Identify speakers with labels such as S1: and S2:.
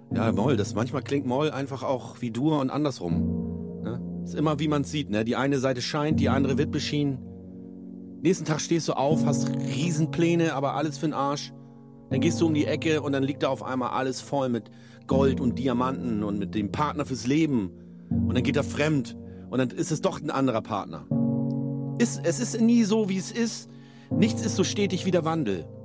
S1: Ja, Moll, manchmal klingt Moll einfach auch wie Dur und andersrum. Ne? Ist immer wie man sieht, ne? Die eine Seite scheint, die andere wird beschienen. Nächsten Tag stehst du auf, hast Riesenpläne, aber alles für'n Arsch. Dann gehst du um die Ecke und dann liegt da auf einmal alles voll mit Gold und Diamanten und mit dem Partner fürs Leben. Und dann geht er fremd und dann ist es doch ein anderer Partner. Es ist nie so, wie es ist. Nichts ist so stetig wie der Wandel.